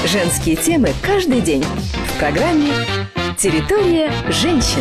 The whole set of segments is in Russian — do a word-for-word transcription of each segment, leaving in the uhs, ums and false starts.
Женские темы каждый день в программе «Территория женщин».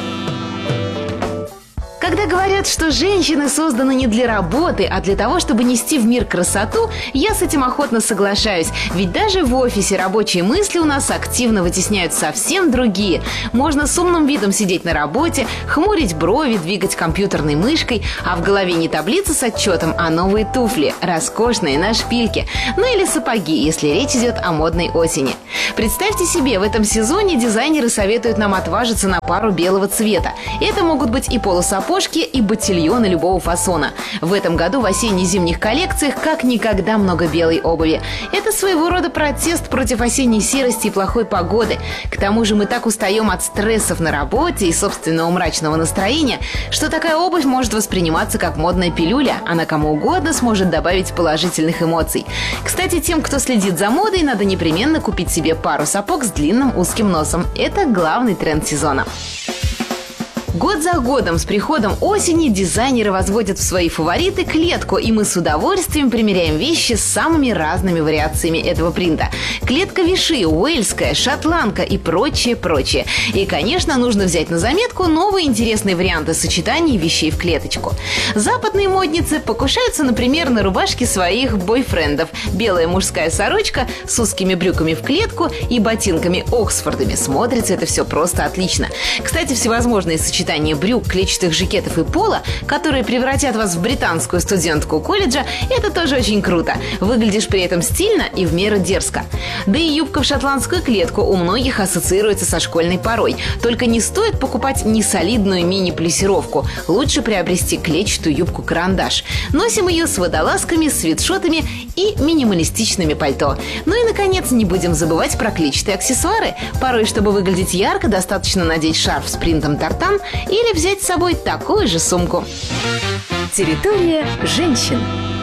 Когда говорят, что женщины созданы не для работы, а для того, чтобы нести в мир красоту, я с этим охотно соглашаюсь. Ведь даже в офисе рабочие мысли у нас активно вытесняют совсем другие. Можно с умным видом сидеть на работе, хмурить брови, двигать компьютерной мышкой, а в голове не таблица с отчетом, а новые туфли, роскошные на шпильке. Ну или сапоги, если речь идет о модной осени. Представьте себе, в этом сезоне дизайнеры советуют нам отважиться на пару белого цвета. Это могут быть и полусапожки, и ботильоны любого фасона. В этом году в осенне-зимних коллекциях как никогда много белой обуви. Это своего рода протест против осенней серости и плохой погоды. К тому же мы так устаем от стрессов на работе и собственного мрачного настроения, что такая обувь может восприниматься как модная пилюля. Она кому угодно сможет добавить положительных эмоций. Кстати, тем, кто следит за модой, надо непременно купить себе пару сапог с длинным узким носом. Это главный тренд сезона. Год за годом с приходом осени дизайнеры возводят в свои фавориты клетку, и мы с удовольствием примеряем вещи с самыми разными вариациями этого принта. Клетка виши, уэльская, шотландка и прочее, прочее. И, конечно, нужно взять на заметку новые интересные варианты сочетаний вещей в клеточку. Западные модницы покушаются, например, на рубашки своих бойфрендов. Белая мужская сорочка с узкими брюками в клетку и ботинками Оксфордами. Смотрится это все просто отлично. Кстати, всевозможные сочетания Сочетание брюк, клетчатых жакетов и пола, которые превратят вас в британскую студентку колледжа, это тоже очень круто. Выглядишь при этом стильно и в меру дерзко. Да и юбка в шотландскую клетку у многих ассоциируется со школьной порой. Только не стоит покупать несолидную мини-плессировку. Лучше приобрести клетчатую юбку-карандаш. Носим ее с водолазками, свитшотами и минималистичными пальто. Ну и, наконец, не будем забывать про клетчатые аксессуары. Порой, чтобы выглядеть ярко, достаточно надеть шарф с принтом тартан или взять с собой такую же сумку. Территория женщин.